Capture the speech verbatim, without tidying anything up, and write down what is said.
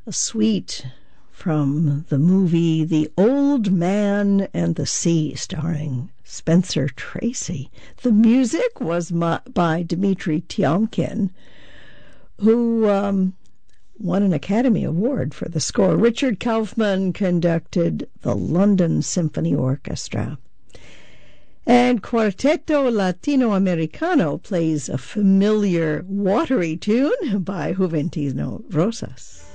a suite from the movie The Old Man and the Sea, starring Spencer Tracy. The music was by Dmitri Tiomkin, who um, won an Academy Award for the score. Richard Kaufman conducted the London Symphony Orchestra. And Quarteto Latinoamericano plays a familiar watery tune by Juventino Rosas.